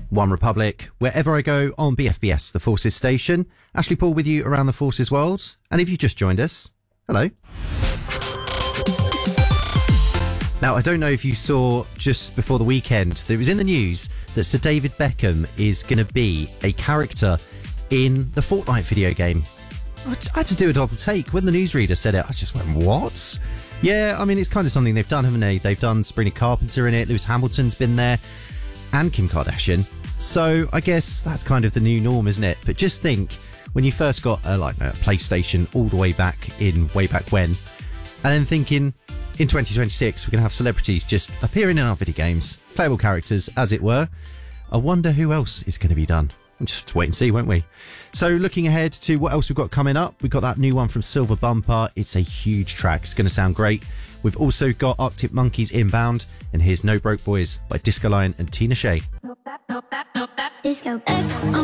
One Republic, wherever I go on BFBS, the Forces station. Ashley Paul with you around the Forces world. And if you just joined us, hello. Now, I don't know if you saw just before the weekend that it was in the news that Sir David Beckham is going to be a character in the Fortnite video game. I had to do a double take. When the newsreader said it, I just went, what? Yeah, I mean, it's kind of something they've done, haven't they? They've done Sabrina Carpenter in it, Lewis Hamilton's been there, and Kim Kardashian. So I guess that's kind of the new norm, isn't it? But just think, when you first got a PlayStation all the way back when, and then thinking, in 2026, we're going to have celebrities just appearing in our video games, playable characters, as it were. I wonder who else is going to be done. We'll just have to wait and see, won't we? So looking ahead to what else we've got coming up, we've got that new one from Silver Bumper. It's a huge track. It's going to sound great. We've also got Arctic Monkeys inbound, and here's No Broke Boys by Disco Lion and Tina Shea. Disco X